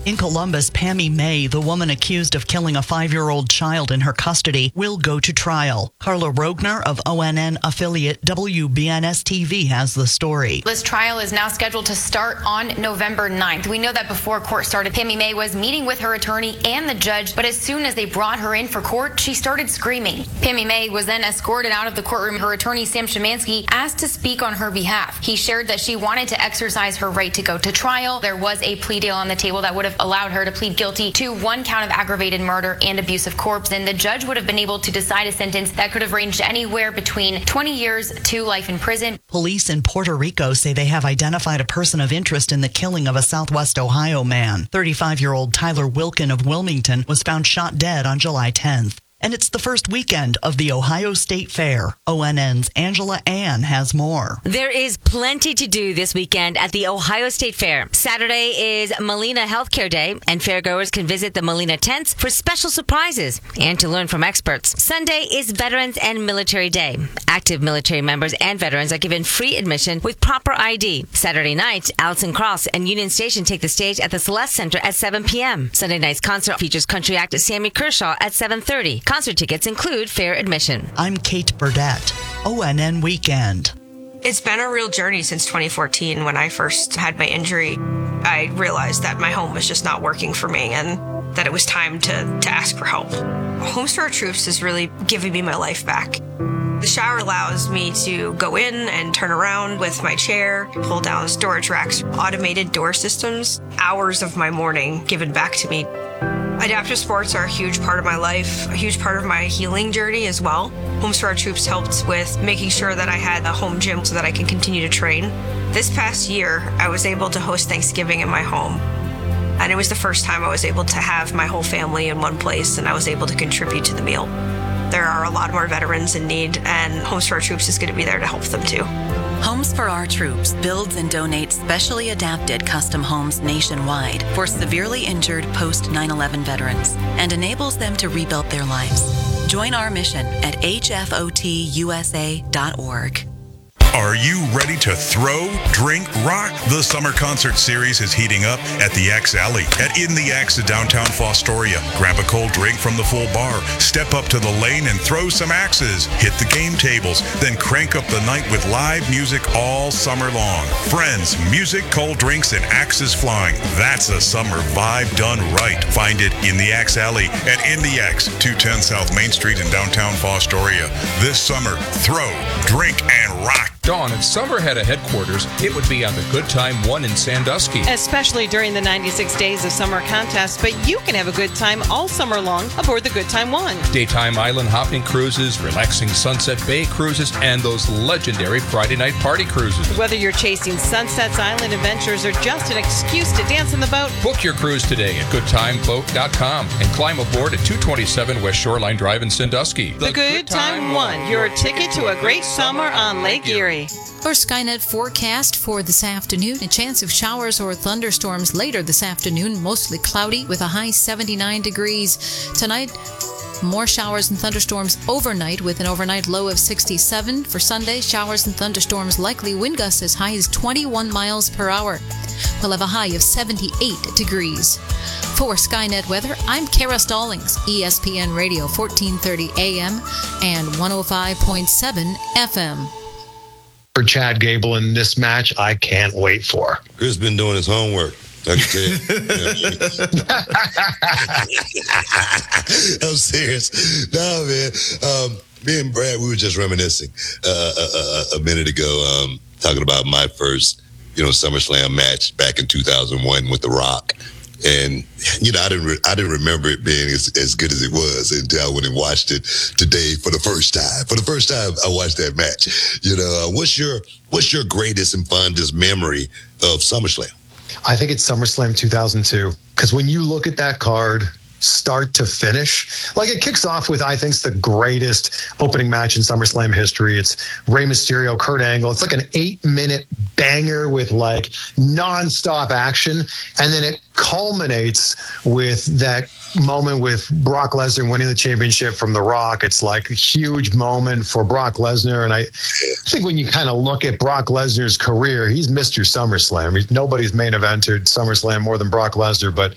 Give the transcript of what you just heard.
In Columbus, Pammy May, the woman accused of killing a 5-year-old child in her custody, will go to trial. Carla Rogner of ONN affiliate WBNS-TV has the story. This trial is now scheduled to start on November 9th. We know that before court started, Pammy May was meeting with her attorney and the judge, but as soon as they brought her in for court, she started screaming. Pammy May was then escorted out of the courtroom. Her attorney, Sam Szymanski, asked to speak on her behalf. He shared that she wanted to exercise her right to go to trial. There was a plea deal on the table that would have allowed her to plead guilty to 1 count of aggravated murder and abuse of corpse, and the judge would have been able to decide a sentence that could have ranged anywhere between 20 years to life in prison. Police in Puerto Rico say they have identified a person of interest in the killing of a Southwest Ohio man. 35-year-old Tyler Wilkin of Wilmington was found shot dead on July 10th. And it's the first weekend of the Ohio State Fair. ONN's Angela Ann has more. There is plenty to do this weekend at the Ohio State Fair. Saturday is Molina Healthcare Day, and fairgoers can visit the Molina tents for special surprises and to learn from experts. Sunday is Veterans and Military Day. Active military members and veterans are given free admission with proper ID. Saturday night, Allison Cross and Union Station take the stage at the Celeste Center at 7 p.m. Sunday night's concert features country actor Sammy Kershaw at 7:30. Concert tickets include fair admission. I'm Kate Burdett, ONN Weekend. It's been a real journey since 2014. When I first had my injury, I realized that my home was just not working for me and that it was time to ask for help. Homes for Our Troops is really giving me my life back. The shower allows me to go in and turn around with my chair, pull down storage racks, automated door systems, hours of my morning given back to me. Adaptive sports are a huge part of my life, a huge part of my healing journey as well. Homes for Our Troops helped with making sure that I had a home gym so that I can continue to train. This past year, I was able to host Thanksgiving in my home. And it was the first time I was able to have my whole family in one place, and I was able to contribute to the meal. There are a lot more veterans in need, and Homes for Our Troops is going to be there to help them too. Homes for Our Troops builds and donates specially adapted custom homes nationwide for severely injured post 9/11 veterans and enables them to rebuild their lives. Join our mission at hfotusa.org. Are you ready to throw, drink, rock? The summer concert series is heating up at the Axe Alley at In the Axe in downtown Fostoria. Grab a cold drink from the full bar, step up to the lane and throw some axes, hit the game tables, then crank up the night with live music all summer long. Friends, music, cold drinks, and axes flying. That's a summer vibe done right. Find it in the Axe Alley at In the Axe, 210 South Main Street in downtown Fostoria. This summer, throw, drink, and rock. Dawn, if summer had a headquarters, it would be on the Good Time 1 in Sandusky. Especially during the 96 days of summer contest, but you can have a good time all summer long aboard the Good Time 1. Daytime island hopping cruises, relaxing Sunset Bay cruises, and those legendary Friday night party cruises. Whether you're chasing Sunset's Island adventures or just an excuse to dance in the boat, book your cruise today at goodtimeboat.com and climb aboard at 227 West Shoreline Drive in Sandusky. The Good Time 1, your ticket to a great summer on Lake Erie. Our Skynet forecast for this afternoon. A chance of showers or thunderstorms later this afternoon. Mostly cloudy with a high 79 degrees. Tonight, more showers and thunderstorms overnight with an overnight low of 67. For Sunday, showers and thunderstorms likely. Wind gusts as high as 21 miles per hour. We'll have a high of 78 degrees. For Skynet Weather, I'm Kara Stallings, ESPN Radio 1430 AM and 105.7 FM. For Chad Gable in this match, I can't wait for. Chris been doing his homework. I can tell you. I'm serious. No, man. Me and Brad, we were just reminiscing a minute ago, talking about my first, SummerSlam match back in 2001 with The Rock. And, I didn't remember it being as good as it was until I went and watched it today for the first time. For the first time, I watched that match. What's your greatest and fondest memory of SummerSlam? I think it's SummerSlam 2002. Because when you look at that card, start to finish, like it kicks off with, I think, it's the greatest opening match in SummerSlam history. It's Rey Mysterio, Kurt Angle. It's like an 8-minute banger with like nonstop action. And then it culminates with that moment with Brock Lesnar winning the championship from The Rock. It's like a huge moment for Brock Lesnar. And I think when you kind of look at Brock Lesnar's career, he's Mr. SummerSlam. Nobody's main evented SummerSlam more than Brock Lesnar. But